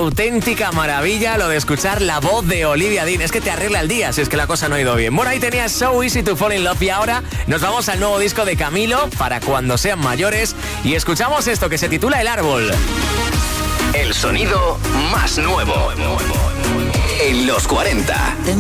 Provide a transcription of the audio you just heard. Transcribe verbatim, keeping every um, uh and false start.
auténtica maravilla lo de escuchar la voz de Olivia Dean. Es que te arregla el día si es que la cosa no ha ido bien. Bueno, ahí tenías So Easy to Fall in Love y ahora nos vamos al nuevo disco de Camilo, Para cuando sean mayores, y escuchamos esto que se titula El Árbol. El sonido más nuevo en los cuarenta.